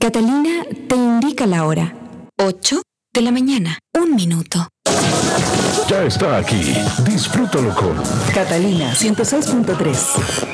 Catalina te indica la hora. 8 de la mañana, 1 minuto. Ya está aquí. Disfrútalo con Catalina 106.3.